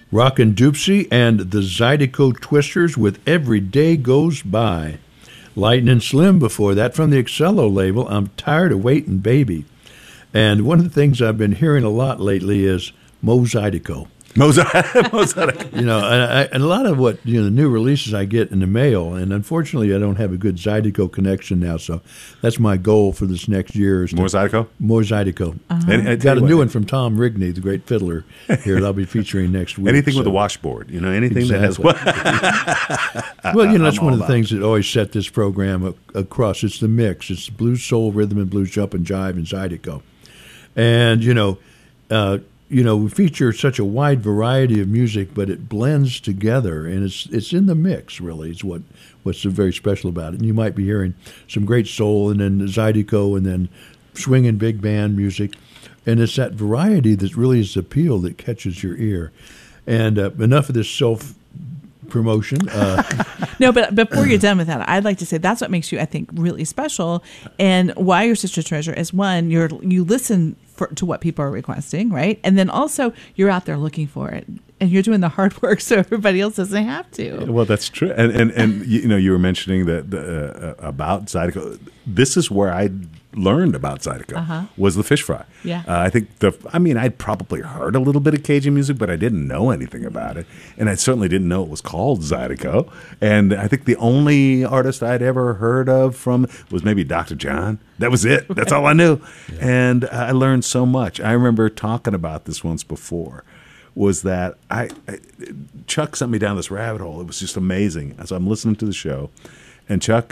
Rockin' Doopsie and the Zydeco Twisters with Every Day Goes By. Lightning Slim before that from the Excello label, I'm Tired of Waiting, Baby. And one of the things I've been hearing a lot lately is Mo Zydeco. Zydeco. You know, and a lot of what, you know, the new releases I get in the mail, and unfortunately I don't have a good Zydeco connection now, so that's my goal for this next year. Is More Zydeco? More Zydeco. And Got a new one from Tom Rigney, the great fiddler, here that I'll be featuring next week. Anything with a washboard, you know, anything that has... Well, you know, that's one of the things that always set this program across. It's the mix. It's blues, soul, rhythm and blues, jump and jive, and Zydeco. And, we feature such a wide variety of music, but it blends together, and it's in the mix. Really, is what's so very special about it. And you might be hearing some great soul, and then Zydeco, and then swinging big band music, and it's that variety that really is the appeal that catches your ear. And enough of this self-promotion. No, but before you're done with that, I'd like to say that's what makes you, I think, really special, and why you're such a treasure is, one, you listen to what people are requesting, right? And then also you're out there looking for it, and you're doing the hard work so everybody else doesn't have to. Well, that's true. And you were mentioning that about Zydeco. This is where I learned about Zydeco, was the fish fry. Yeah. I think I'd probably heard a little bit of Cajun music, but I didn't know anything about it. And I certainly didn't know it was called Zydeco. And I think the only artist I'd ever heard of from was maybe Dr. John. That was it. That's all I knew. Yeah. And I learned so much. I remember talking about this once before, was that Chuck sent me down this rabbit hole. It was just amazing. So I'm listening to the show, and Chuck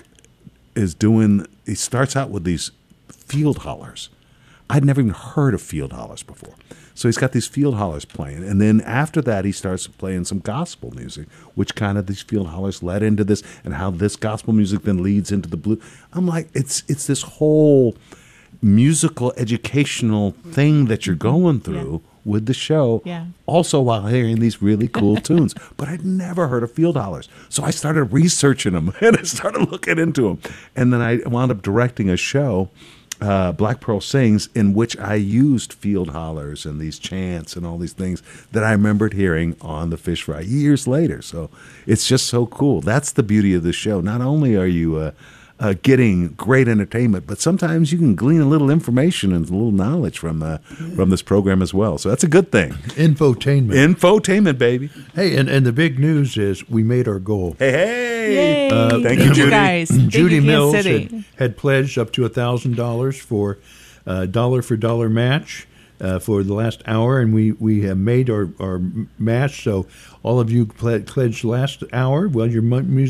he starts out with these field hollers. I'd never even heard of field hollers before. So he's got these field hollers playing. And then after that, he starts playing some gospel music, which kind of these field hollers led into this, and how this gospel music then leads into the blues. I'm like, it's this whole musical educational thing that you're going through with the show, also while hearing these really cool tunes. But I'd never heard of field hollers. So I started researching them, and I started looking into them. And then I wound up directing a show, Black Pearl Sings, in which I used field hollers and these chants and all these things that I remembered hearing on the Fish Fry years later. So it's just so cool. That's the beauty of the show. Not only are you getting great entertainment, but sometimes you can glean a little information and a little knowledge from this program as well. So that's a good thing. Infotainment, baby. Hey, and the big news is we made our goal. Yay. Thank you, Judy. Guys. Judy Mills had pledged up to $1,000 for dollar for dollar match for the last hour, and we have made our match. So all of you pledged last hour. Well, your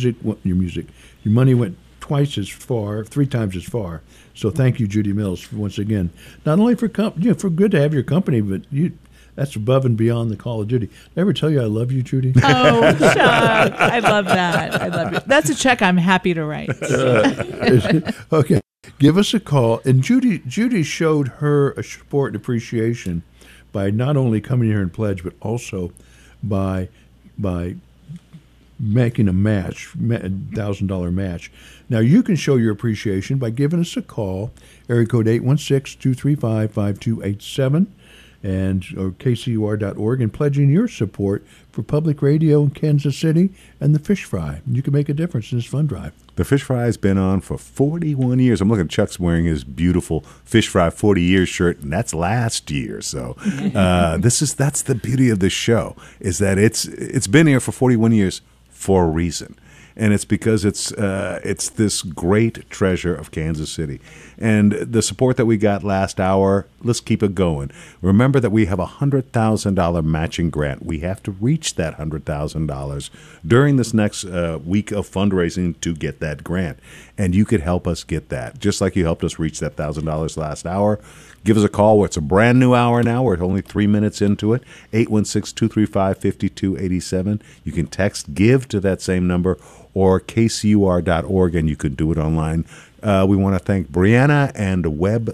money went twice as far, 3 times as far. So thank you, Judy Mills, once again. Not only for for good to have your company, but that's above and beyond the Call of Duty. Did I ever tell you I love you, Judy? Oh, Chuck, I love that. I love you. That's a check I'm happy to write. Okay, give us a call. And Judy showed her support and appreciation by not only coming here and pledge, but also by making a match, $1,000 match. Now, you can show your appreciation by giving us a call, area code 816-235-5287, or kcur.org, and pledging your support for public radio in Kansas City and the Fish Fry. You can make a difference in this fund drive. The Fish Fry has been on for 41 years. I'm looking at Chuck's wearing his beautiful Fish Fry 40 years shirt, and that's last year. So that's the beauty of this show, is that it's been here for 41 years for a reason. And it's because it's this great treasure of Kansas City. And the support that we got last hour, let's keep it going. Remember that we have a $100,000 matching grant. We have to reach that $100,000 during this next week of fundraising to get that grant. And you could help us get that, just like you helped us reach that $1,000 last hour. Give us a call. It's a brand new hour now. We're only 3 minutes into it. 816-235-5287. You can text GIVE to that same number, or kcur.org, and you can do it online. We want to thank Brianna and Webb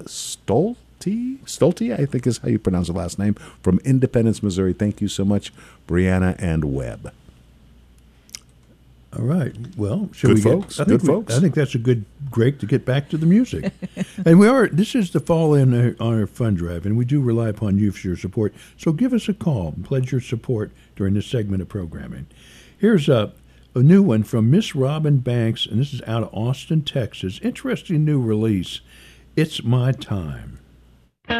Stolte, I think is how you pronounce the last name, from Independence, Missouri. Thank you so much, Brianna and Webb. All right. Well, should Good we folks. Get, I think Good folks. I think that's a good break to get back to the music. And we are. This is the fall in on our fund drive, and we do rely upon you for your support. So give us a call and pledge your support during this segment of programming. Here's a new one from Miss Robin Banks, and this is out of Austin, Texas. Interesting new release. It's My Time.